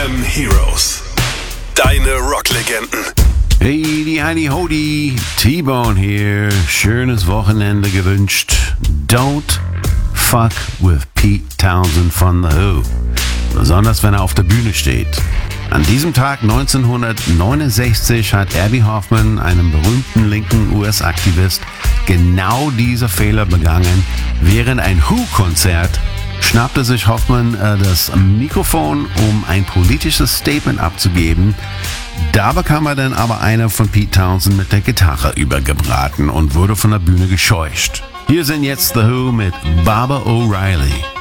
FM Heroes. Deine Rocklegenden. Heidi Hodi, T-Bone hier. Schönes Wochenende gewünscht. Don't fuck with Pete Townsend von The Who. Besonders wenn er auf der Bühne steht. An diesem Tag 1969 hat Abbie Hoffman, einem berühmten linken US-Aktivist, genau diese Fehler begangen. Während ein Who-Konzert schnappte sich Hoffman das Mikrofon, um ein politisches Statement abzugeben. Da bekam er dann aber einer von Pete Townsend mit der Gitarre übergebraten und wurde von der Bühne gescheucht. Hier sind jetzt The Who mit Baba O'Reilly.